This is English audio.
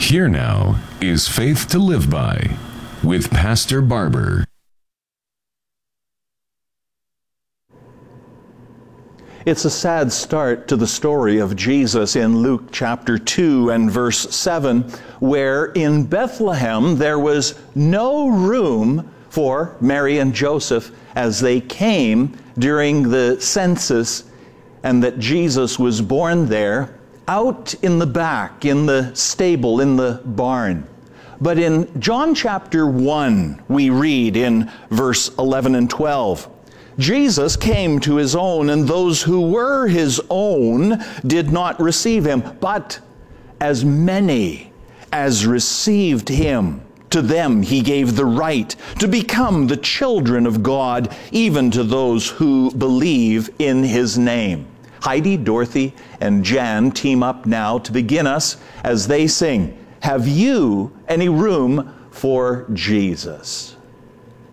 Here now is Faith to Live By with Pastor Barber. It's a sad start to the story of Jesus in Luke chapter 2 and verse 7, where in Bethlehem there was no room for Mary and Joseph as they came during the census, and that Jesus was born there out in the back, in the stable, in the barn. But in John chapter 1, we read in verse 11 and 12, Jesus came to his own, and those who were his own did not receive him. But as many as received him, to them he gave the right to become the children of God, even to those who believe in his name. Heidi, Dorothy, and Jan team up now to begin us as they sing, "Have you any room for Jesus?"